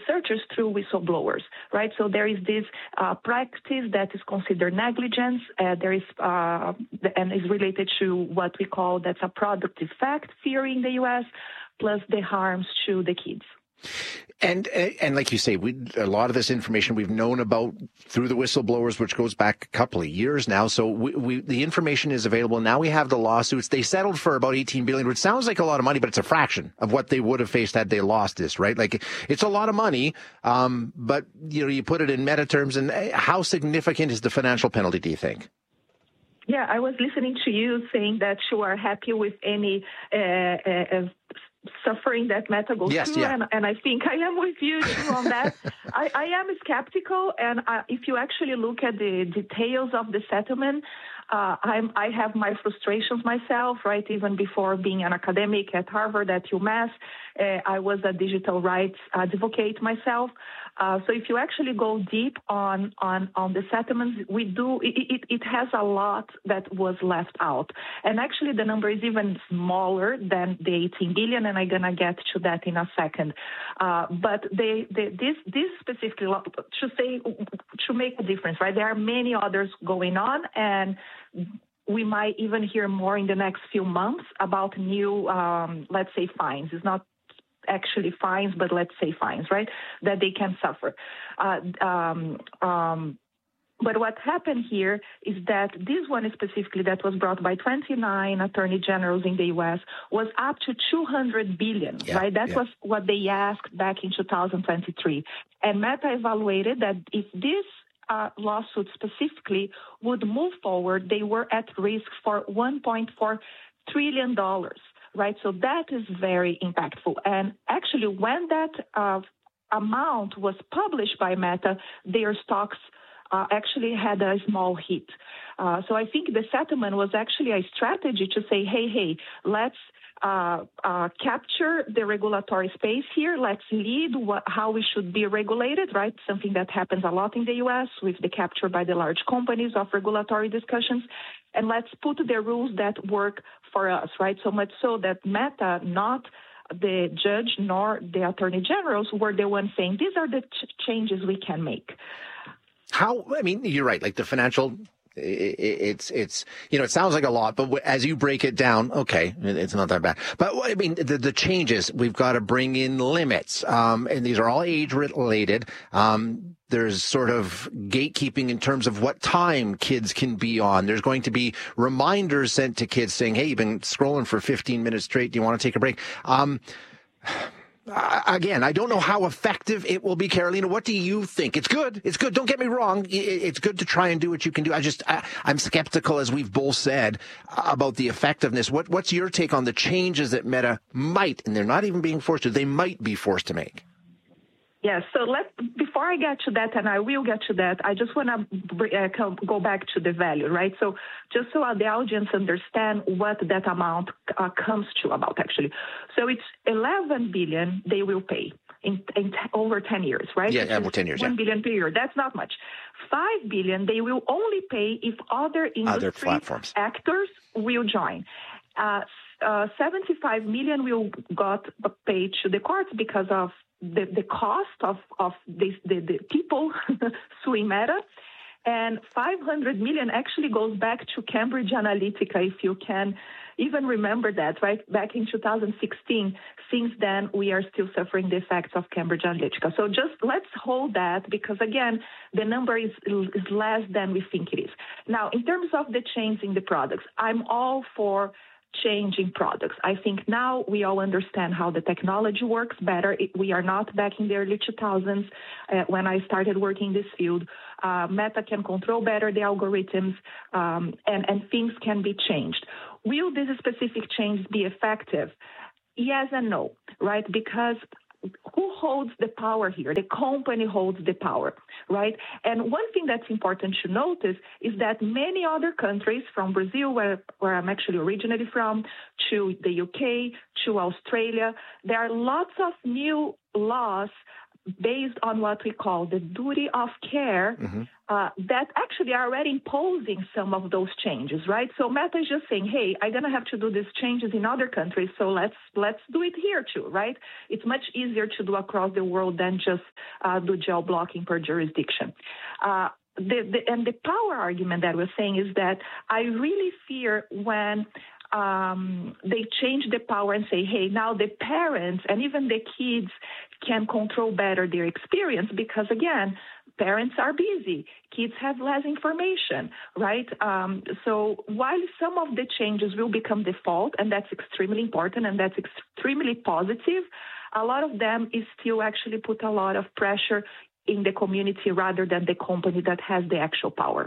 researchers through whistleblowers, right? So there is this practice that is considered negligence. There is and is related to what we call that's a product effect theory in the U.S. plus the harms to the kids. And like you say, a lot of this information we've known about through the whistleblowers, which goes back a couple of years now. So the information is available. Now we have the lawsuits. They settled for about $18 billion, which sounds like a lot of money, but it's a fraction of what they would have faced had they lost this, right? Like, it's a lot of money, but you put it in meta terms. And how significant is the financial penalty, do you think? Yeah, I was listening to you saying that you are happy with any suffering that Meta goes through, yeah. and I think I am with you too on that. I am skeptical, and if you actually look at the details of the settlement, I have my frustrations myself, right? Even before being an academic at Harvard, at UMass, I was a digital rights advocate myself. So if you actually go deep on the settlements, it has a lot that was left out. And actually the number is even smaller than the 18 billion, and I'm going to get to that in a second. But this specifically, to make a difference, right? There are many others going on, and we might even hear more in the next few months about new, let's say, fines. It's not actually fines, but let's say fines, right, that they can suffer. But what happened here is that this one specifically that was brought by 29 attorney generals in the U.S. was up to $200 billion, right? That was what they asked back in 2023. And Meta evaluated that if this lawsuit specifically would move forward, they were at risk for $1.4 trillion. Right, so that is very impactful. And actually, when that amount was published by Meta, their stocks actually had a small hit. So I think the settlement was actually a strategy to say, hey, let's capture the regulatory space here. Let's lead how we should be regulated, right? Something that happens a lot in the U.S. with the capture by the large companies of regulatory discussions. And let's put the rules that work for us, right? So much so that Meta, not the judge nor the attorney generals, were the ones saying, these are the changes we can make. You're right, like the financial... It's it sounds like a lot, but as you break it down, okay, it's not that bad. But I mean, the changes, we've got to bring in limits, and these are all age related. There's sort of gatekeeping in terms of what time kids can be on. There's going to be reminders sent to kids saying, hey, you've been scrolling for 15 minutes straight. Do you want to take a break? Again, I don't know how effective it will be, Carolina. What do you think? It's good. It's good. Don't get me wrong. It's good to try and do what you can do. I'm skeptical, as we've both said, about the effectiveness. What's your take on the changes that Meta might, and they're not even being forced to, they might be forced to make? Yes. So before I get to that, and I will get to that, I just want to go back to the value, right? So just so the audience understand what that amount comes to about, actually. So it's $11 billion they will pay in over 10 years, right? Yeah, over 10 years. $1 billion per year. That's not much. $5 billion they will only pay if other industry platforms, actors will join. 75 million will got paid to the courts because of the cost of the people suing Meta, and 500 million actually goes back to Cambridge Analytica, if you can even remember that, right? Back in 2016. Since then, we are still suffering the effects of Cambridge Analytica. So just let's hold that, because again, the number is less than we think it is. Now, in terms of the change in the products, I'm all for changing products. I think now we all understand how the technology works better. We are not back in the early 2000s when I started working in this field. Meta can control better the algorithms, and things can be changed. Will this specific change be effective? Yes and no, right? Because who holds the power here? The company holds the power, right? And one thing that's important to notice is that many other countries, from Brazil, where I'm actually originally from, to the UK, to Australia, there are lots of new laws based on what we call the duty of care, that actually are already imposing some of those changes, right? So Meta is just saying, hey, I'm going to have to do these changes in other countries, so let's do it here too, right? It's much easier to do across the world than just do geo blocking per jurisdiction. And the power argument that we're saying is that I really fear when they change the power and say, hey, now the parents and even the kids can control better their experience because, again, parents are busy. Kids have less information, right? So while some of the changes will become default, and that's extremely important and that's extremely positive, a lot of them is still actually put a lot of pressure in the community rather than the company that has the actual power.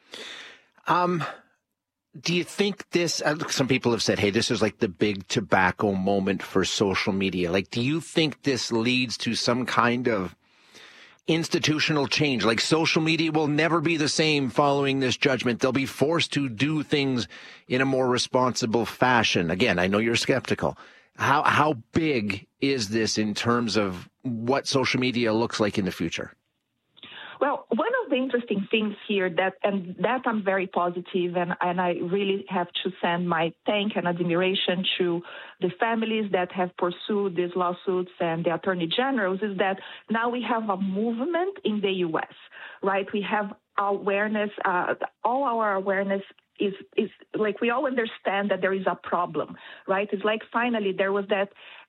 Do you think this, some people have said, hey, this is like the big tobacco moment for social media. Like, do you think this leads to some kind of institutional change? Like social media will never be the same following this judgment. They'll be forced to do things in a more responsible fashion. Again, I know you're skeptical. How big is this in terms of what social media looks like in the future? Well, one of the interesting things here that I'm very positive, and I really have to send my thank and admiration to the families that have pursued these lawsuits and the attorney generals, is that now we have a movement in the U.S., right? We have awareness, all our awareness is like we all understand that there is a problem, right? It's like finally there was that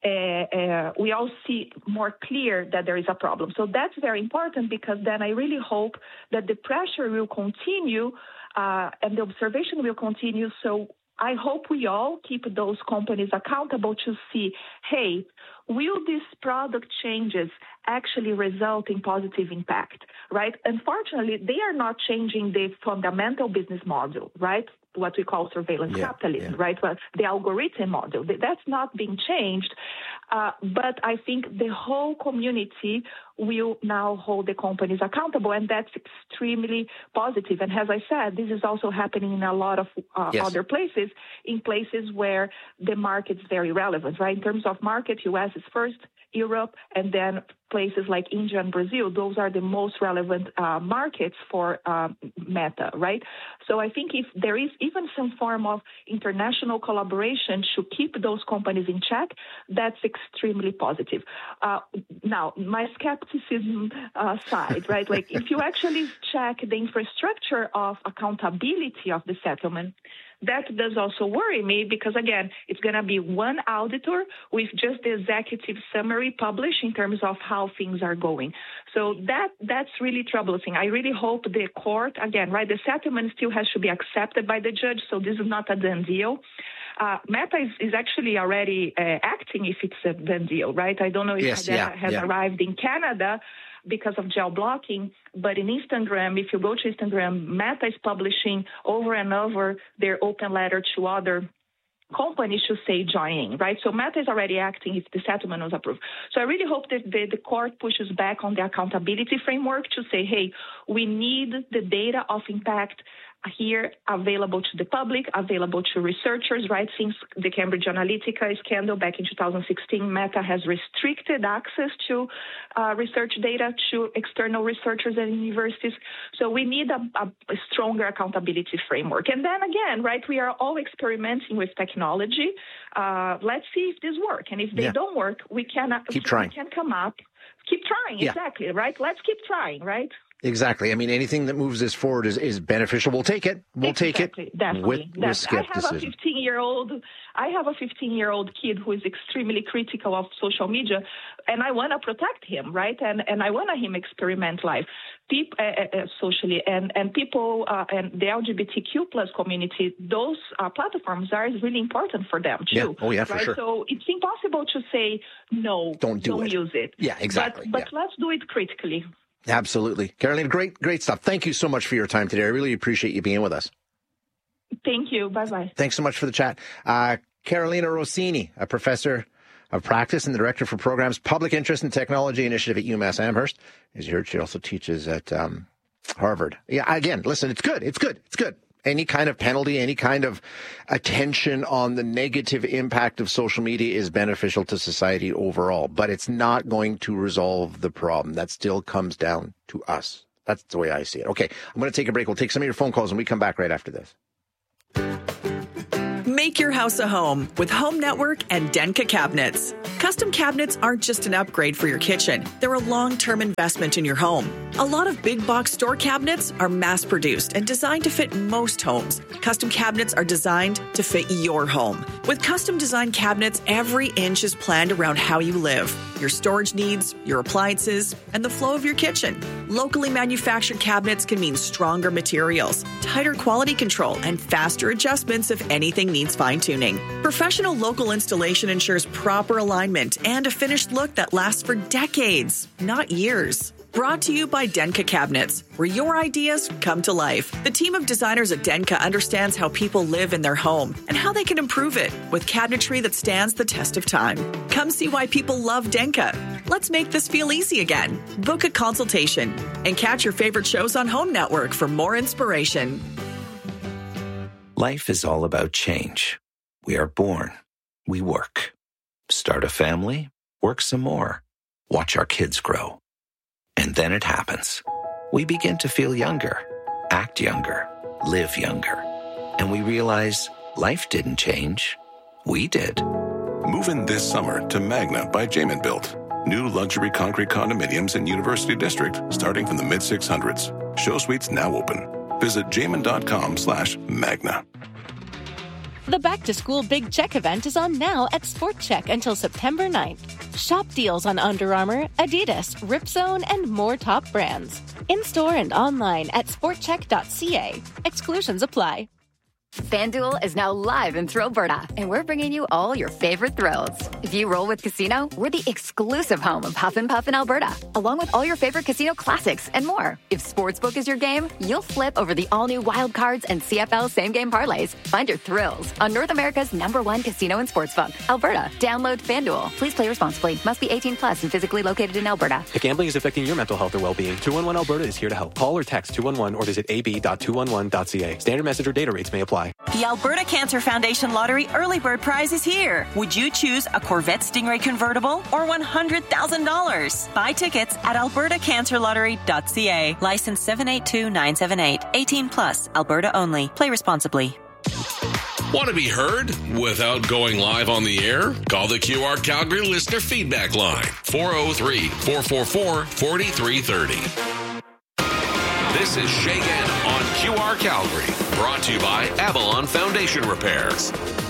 we all see more clear that there is a problem. So that's very important because then I really hope that the pressure will continue and the observation will continue. So I hope we all keep those companies accountable to see, hey, will these product changes actually result in positive impact, right? Unfortunately, they are not changing the fundamental business model, right? What we call surveillance capitalism, right? Well, the algorithm model, that's not being changed. But I think the whole community will now hold the companies accountable, and that's extremely positive. And as I said, this is also happening in a lot of other places, in places where the market's very relevant, right? In terms of market, U.S. is first, Europe, and then places like India and Brazil. Those are the most relevant markets for Meta, right? So I think if there is even some form of international collaboration to keep those companies in check, that's extremely positive. Now, my skepticism side, right? Like if you actually check the infrastructure of accountability of the settlement, that does also worry me because, again, it's going to be one auditor with just the executive summary published in terms of how things are going. So that's really troublesome. I really hope the court, again, right, the settlement still has to be accepted by the judge, so this is not a done deal. Meta is actually already acting if it's a done deal, right? I don't know if that has arrived in Canada because of geo blocking, but in Instagram, if you go to Instagram, Meta is publishing over and over their open letter to other companies to say join in, right? So Meta is already acting if the settlement was approved. So I really hope that the court pushes back on the accountability framework to say, hey, we need the data of impact here available to the public, available to researchers, right? Since the Cambridge Analytica scandal back in 2016, Meta has restricted access to research data to external researchers and universities. So we need a stronger accountability framework. And then again, right, we are all experimenting with technology. Let's see if this works. And if they don't work, we can keep trying. We can come up. Keep trying, exactly, right? Let's keep trying, right? Exactly. I mean, anything that moves this forward is beneficial. We'll take it. We'll take it definitely. With skepticism. I have a 15-year-old kid who is extremely critical of social media, and I want to protect him, right? And I want him experiment life socially, and people and the LGBTQ plus community. Those platforms are really important for them too. Yeah. Oh yeah, for right? sure. So it's impossible to say no. Don't use it. Yeah, exactly. But let's do it critically. Absolutely. Carolina, great stuff. Thank you so much for your time today. I really appreciate you being with us. Thank you. Bye-bye. Thanks so much for the chat. Carolina Rossini, a professor of practice and the director for programs Public Interest and Technology Initiative at UMass Amherst. As you heard, she also teaches at Harvard. Yeah, again, listen, it's good. Any kind of penalty, any kind of attention on the negative impact of social media is beneficial to society overall, but it's not going to resolve the problem. That still comes down to us. That's the way I see it. Okay, I'm going to take a break. We'll take some of your phone calls and we come back right after this. Make your house a home with Home Network and Denka cabinets. Custom cabinets aren't just an upgrade for your kitchen. They're a long-term investment in your home. A lot of big box store cabinets are mass-produced and designed to fit most homes. Custom cabinets are designed to fit your home. With custom designed cabinets, every inch is planned around how you live, your storage needs, your appliances, and the flow of your kitchen. Locally manufactured cabinets can mean stronger materials, tighter quality control, and faster adjustments if anything needs fine-tuning. Professional local installation ensures proper alignment and a finished look that lasts for decades, not years. Brought to you by Denka Cabinets, where your ideas come to life. The team of designers at Denka understands how people live in their home and how they can improve it with cabinetry that stands the test of time. Come see why people love Denka. Let's make this feel easy again. Book a consultation and catch your favorite shows on Home Network for more inspiration. Life is all about change. We are born. We work. Start a family. Work some more. Watch our kids grow. And then it happens. We begin to feel younger, act younger, live younger. And we realize life didn't change. We did. Move in this summer to Magna by Jamin Built. New luxury concrete condominiums in University District starting from the mid-600s. Show suites now open. Visit jamin.com/Magna. The Back to School Big Check event is on now at Sport Check until September 9th. Shop deals on Under Armour, Adidas, Ripzone, and more top brands. In-store and online at sportcheck.ca. Exclusions apply. FanDuel is now live in Thrillberta, and we're bringing you all your favorite thrills. If you roll with Casino, we're the exclusive home of Huff and Puff in Alberta, along with all your favorite casino classics and more. If Sportsbook is your game, you'll flip over the all-new Wild Cards and CFL same-game parlays. Find your thrills on North America's #1 casino and sportsbook, Alberta. Download FanDuel. Please play responsibly. Must be 18 plus and physically located in Alberta. If gambling is affecting your mental health or well-being, 211 Alberta is here to help. Call or text 211 or visit ab.211.ca. Standard message or data rates may apply. The Alberta Cancer Foundation Lottery Early Bird Prize is here. Would you choose a Corvette Stingray convertible or $100,000? Buy tickets at albertacancerlottery.ca. License 782978. 18 plus. Alberta only. Play responsibly. Want to be heard without going live on the air? Call the QR Calgary listener feedback line. 403-444-4330. This is Shay Gannon on QR Calgary, brought to you by Avalon Foundation Repairs.